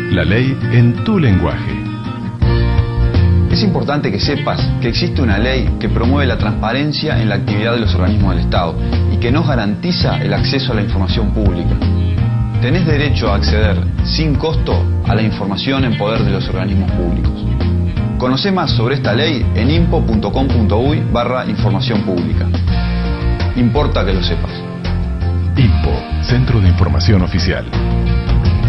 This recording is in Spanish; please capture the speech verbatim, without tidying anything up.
La ley en tu lenguaje. Es importante que sepas que existe una ley que promueve la transparencia en la actividad de los organismos del Estado y que nos garantiza el acceso a la información pública. Tenés derecho a acceder sin costo a la información en poder de los organismos públicos. Conocé más sobre esta ley en impo punto com punto uy barra información pública. Importa que lo sepas. INPO, Centro de Información Oficial.